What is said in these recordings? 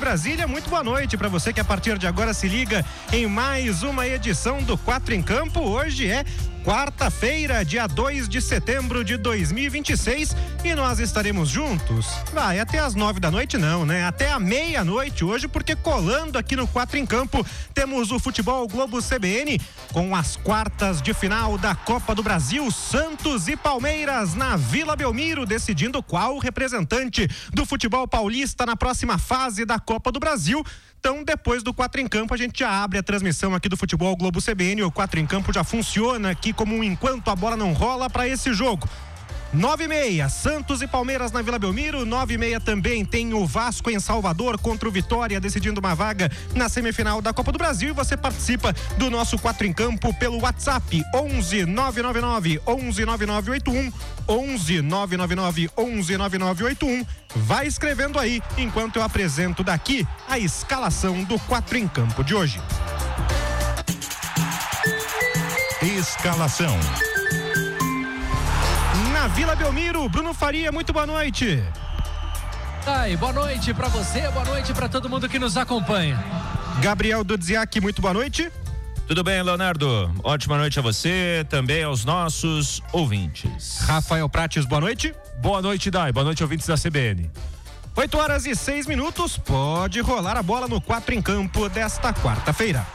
Brasília, muito boa noite para você que a partir de agora se liga em mais uma edição do 4 em Campo. Hoje é quarta-feira, dia 2 de setembro de 2026 e nós estaremos juntos, vai até as 9 da noite não, né? Até a meia-noite hoje, porque colando aqui no 4 em Campo temos o Futebol Globo CBN com as quartas de final da Copa do Brasil, Santos e Palmeiras na Vila Belmiro, decidindo qual representante do futebol paulista na próxima fase da Copa do Brasil. Então, depois do 4 em Campo, a gente já abre a transmissão aqui do Futebol Globo CBN. O 4 em Campo já funciona aqui como um enquanto a bola não rola para esse jogo. 9h30, Santos e Palmeiras na Vila Belmiro. 9h30 também tem o Vasco em Salvador contra o Vitória, decidindo uma vaga na semifinal da Copa do Brasil. E você participa do nosso 4 em Campo pelo WhatsApp 11 999 11 9981 11 999 11 9981. Vai escrevendo aí enquanto eu apresento daqui a escalação do 4 em Campo de hoje. Escalação. Na Vila Belmiro, Bruno Faria, muito boa noite. Ai, boa noite pra você, boa noite pra todo mundo que nos acompanha. Gabriel Dudziak, muito boa noite. Tudo bem, Leonardo? Ótima noite a você, também aos nossos ouvintes. Rafael Prates, boa noite. Boa noite, Dai. Boa noite, ouvintes da CBN. 8h06, pode rolar a bola no 4 em Campo desta quarta-feira.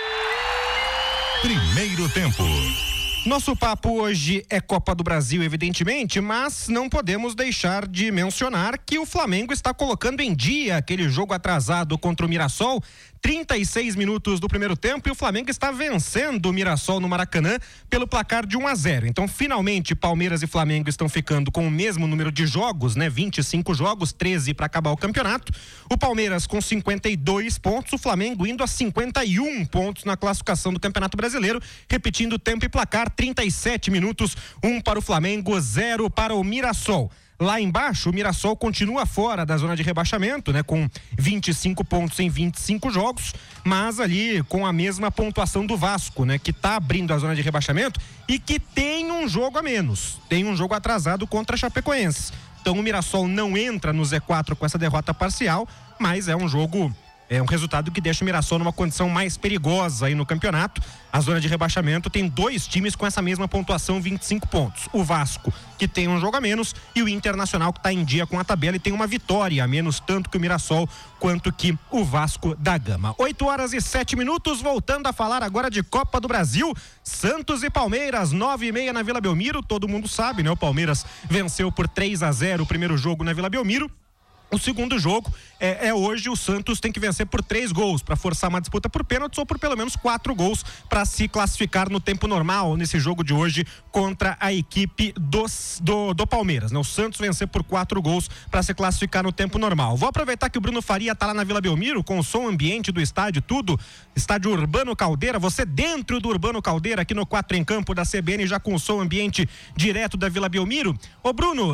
Primeiro tempo. Nosso papo hoje é Copa do Brasil, evidentemente, mas não podemos deixar de mencionar que o Flamengo está colocando em dia aquele jogo atrasado contra o Mirassol. 36 minutos do primeiro tempo e o Flamengo está vencendo o Mirassol no Maracanã pelo placar de 1-0. Então, finalmente, Palmeiras e Flamengo estão ficando com o mesmo número de jogos, né? 25 jogos, 13 para acabar o campeonato. O Palmeiras com 52 pontos, o Flamengo indo a 51 pontos na classificação do Campeonato Brasileiro, repetindo tempo e placar, 37 minutos, 1 para o Flamengo, 0 para o Mirassol. Lá embaixo, o Mirassol continua fora da zona de rebaixamento, né? Com 25 pontos em 25 jogos, mas ali com a mesma pontuação do Vasco, né? Que tá abrindo a zona de rebaixamento e que tem um jogo a menos. Tem um jogo atrasado contra a Chapecoense. Então o Mirassol não entra no Z4 com essa derrota parcial, mas é um jogo... É um resultado que deixa o Mirassol numa condição mais perigosa aí no campeonato. A zona de rebaixamento tem dois times com essa mesma pontuação, 25 pontos. O Vasco, que tem um jogo a menos, e o Internacional, que está em dia com a tabela e tem uma vitória a menos, tanto que o Mirassol quanto que o Vasco da Gama. 8h07, voltando a falar agora de Copa do Brasil. Santos e Palmeiras, 9h30 na Vila Belmiro. Todo mundo sabe, né? O Palmeiras venceu por 3-0 o primeiro jogo na Vila Belmiro. O segundo jogo é hoje. O Santos tem que vencer por 3 gols para forçar uma disputa por pênaltis ou por pelo menos 4 gols para se classificar no tempo normal nesse jogo de hoje contra a equipe do Palmeiras, né? O Santos vencer por 4 gols para se classificar no tempo normal. Vou aproveitar que o Bruno Faria tá lá na Vila Belmiro com o som ambiente do estádio, tudo. Estádio Urbano Caldeira, você dentro do Urbano Caldeira aqui no 4 em Campo da CBN, já com o som ambiente direto da Vila Belmiro. Ô Bruno,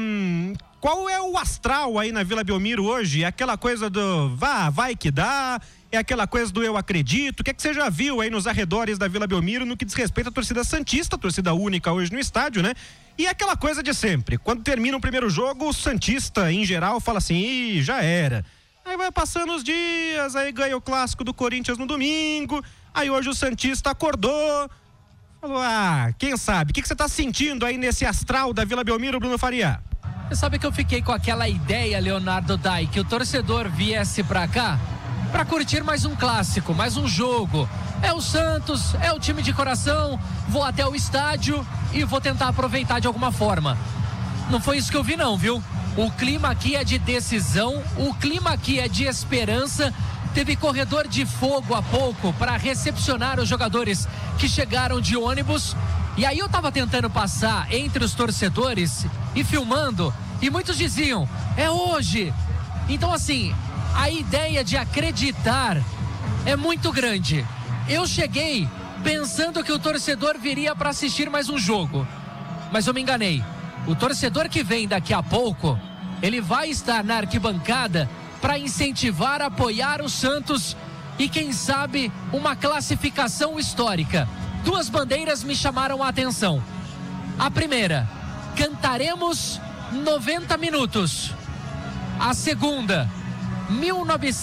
qual é o astral aí na Vila Belmiro hoje? É aquela coisa do vai que dá? É aquela coisa do eu acredito? O que é que você já viu aí nos arredores da Vila Belmiro no que diz respeito à torcida santista, torcida única hoje no estádio, né? E aquela coisa de sempre, quando termina o primeiro jogo, o santista em geral fala assim, ih, já era. Aí vai passando os dias, aí ganha o clássico do Corinthians no domingo, aí hoje o santista acordou, falou, quem sabe? O que você tá sentindo aí nesse astral da Vila Belmiro, Bruno Faria? Você sabe que eu fiquei com aquela ideia, Leonardo Dai, que o torcedor viesse pra cá pra curtir mais um clássico, mais um jogo. É o Santos, é o time de coração, vou até o estádio e vou tentar aproveitar de alguma forma. Não foi isso que eu vi não, viu? O clima aqui é de decisão, o clima aqui é de esperança. Teve corredor de fogo há pouco para recepcionar os jogadores que chegaram de ônibus. E aí eu tava tentando passar entre os torcedores e filmando, e muitos diziam, é hoje. Então assim, a ideia de acreditar é muito grande. Eu cheguei pensando que o torcedor viria para assistir mais um jogo, mas eu me enganei. O torcedor que vem daqui a pouco, ele vai estar na arquibancada para incentivar, apoiar o Santos e quem sabe uma classificação histórica. 2 bandeiras me chamaram a atenção. A primeira, cantaremos 90 minutos. A segunda, 1900